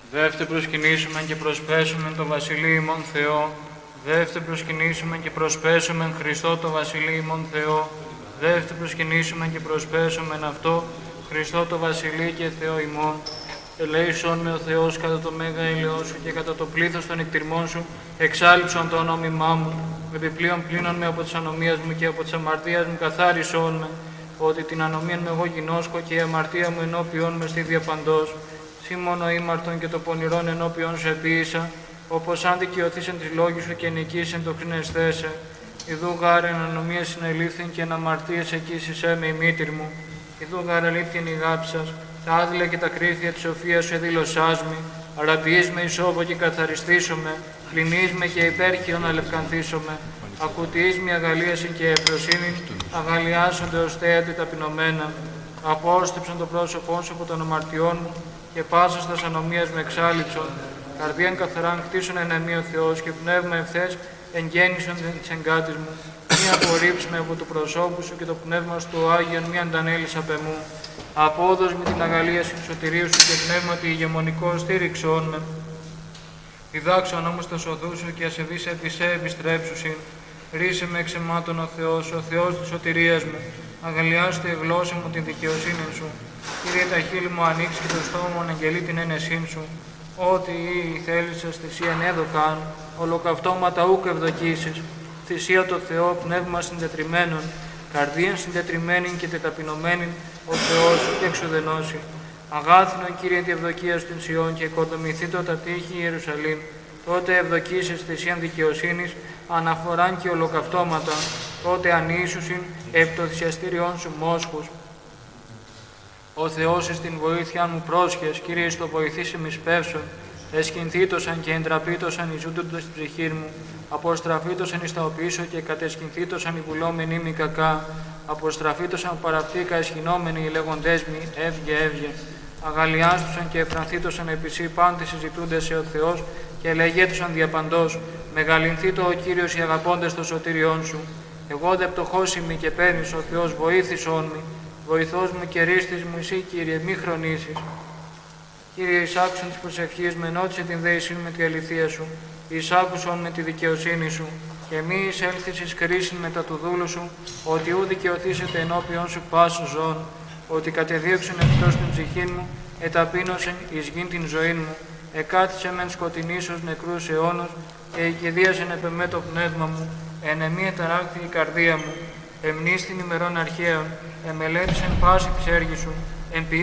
Δεύτε προσκυνήσουμε και προσπέσουμε το Βασιλείο ημών Θεό. Δεύτε προσκυνήσουμε και προσπέσουμε Χριστό το Βασιλείο ημών Θεό. Δεύτε προσκυνήσουμε και προσπέσουμε αυτό Χριστό το Βασιλείο και Θεό ημών. Ελέησον με ο Θεός κατά το μέγα έλεος σου και κατά το πλήθος των εκτιρμών σου, εξάλειψον το ονόμημά μου. Επιπλέον πλύνον με από τις ανομίες μου και από τις αμαρτίας μου καθάρισόν με, ότι την ανομία μου εγώ γινώσκω και η αμαρτία μου ενώπιον με στη διαπαντός. Σύ μόνο ήμαρτον και το πονηρόν ενώπιον σου επίησα, όπως αν δικαιωθήσεν τις λόγοι σου και νικήσεν το κρίνεσθέσε. Ιδού γάρεν ανομία συνελήφθην και αναμαρτίες εκείσισέ με η μήτηρ μου. Ιδού γαρελήφθην η γάψη σας, τα άδειλα και τα κρύφια της σοφίας σου εδήλωσάς με, αραποιείς με ισόβο και καθαριστήσομαι, κλινείς με και υπέρχειον αλευκανθήσομαι, ακουτείς με αγαλίαση και ευφροσύνη, αγαλιάσονται ως θέατη ταπεινωμένα, απόστεψαν το πρόσωπό σου από των αμαρτιών μου και πάσα στας ανομίας με εξάλειψον, καρδίαν καθαράν κτίσον ενεμή ο Θεός και πνεύμα ευθές εγγέννησον της εγκάτης μου, μη απορρίψει με από του προσώπου σου και το πνεύμα σου του Άγιον μη αντανέλεις απ' εμού. Απόδος με την αγαλίαση του σωτηρίου σου και πνεύματι ηγεμονικό στήριξόν με. Διδάξον όμως τα σοδού σου και ασεβείς επί σε επιστρέψουσιν. Ρίσε με εξαιμάτων ο Θεός της σωτηρίας μου. Αγαλιάσου τη γλώσσα μου την δικαιοσύνη σου. Κύριε τα χείλη μου ανοίξει και το στόμα μου αναγγελεί την ένεσήν σου. Ό,τι η θέλησες θυσίαν έδωκαν, ολοκαυτώματα ούκ ευδοκίσεις. Θυσία το Θεό πνεύμα συντετριμένων, καρδίαν συντετριμένη και τεταπεινωμένη, ο Θεός και εξουδενώσει. Αγάθινον Κύριε τη ευδοκία στην Σιών και οικοδομηθεί το τα τείχη Ιερουσαλήμ. Τότε ευδοκίσεις θυσίαν δικαιοσύνης, αναφοράν και ολοκαυτώματα. Τότε ανήσουσιν επί το θυσιαστήριόν σου μόσχους. Ο Θεός εις την βοήθειά μου πρόσχες, Κύριε στο βοηθήσει μη σπεύσον. Εσκυνθήτωσαν και εντραπήτωσαν εις ούτωτος στην ψυχή μου. Αποστραφήτωσαν εις τα οπίσω και κατεσκυνθήτωσαν οι βουλόμενοι μη κακά. Αποστραφήτωσαν παραυτήκα εσχυνόμενοι οι λέγοντές μη, έβγε, έβγε. Αγαλιάστουσαν και εφρανθήτωσαν επί σύ πάντε συζητούνται σε ο Θεός και λεγέτουσαν διαπαντός. Μεγαλυνθήτω ο Κύριος οι αγαπώντες το σωτήριόν σου. Εγώ δε πτωχός είμαι και παίρνεις ο Θεός βοήθησόν μη. Βοηθός μου και ρίστης μου εσύ, Κύριε, μη χρονίσεις. Κύριε, εισάκουσον της προσευχής με, ενώτισε την δέησήν με τη αληθεία σου. Εισάκουσον με τη δικαιοσύνη σου. Και μη εισέλθεις εις κρίσιν μετά του δούλου σου, ότι ου δικαιωθήσετε ενώπιον σου πάσου ζών, ότι κατεδίωξεν εκτός την ψυχήν μου, εταπείνωσεν εις γην την ζωήν μου, εκάθισε μεν σκοτεινής ως νεκρούς αιώνος, και οικηδίασεν επ' εμέ το πνεύμα μου, εν εμή εταράκθη η καρδία μου, εμνείς την ημερών αρχαίων, εμελέτησεν πάση της έργης σου,